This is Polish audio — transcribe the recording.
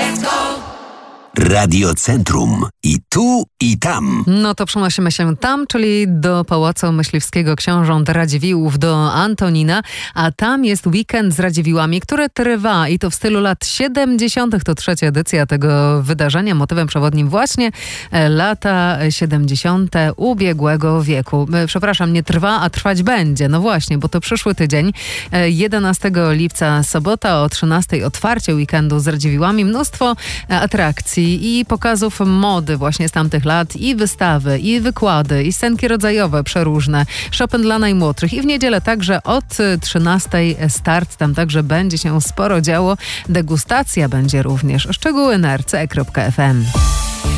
Radio Centrum. I tu, i tam. No to przenosimy się tam, czyli do Pałacu Myśliwskiego Książąt Radziwiłłów, do Antonina, a tam jest weekend z Radziwiłłami, który trwa i to w stylu lat 70. To trzecia edycja tego wydarzenia. Motywem przewodnim właśnie lata 70. ubiegłego wieku. Przepraszam, nie trwa, a trwać będzie. No właśnie, bo to przyszły tydzień, 11 lipca, sobota o 13 otwarcie weekendu z Radziwiłłami. Mnóstwo atrakcji i pokazów mody właśnie z tamtych lat, i wystawy, i wykłady, i scenki rodzajowe przeróżne, Chopin dla najmłodszych i w niedzielę także od 13 start, tam także będzie się sporo działo, degustacja będzie również. Szczegóły na rc.fm.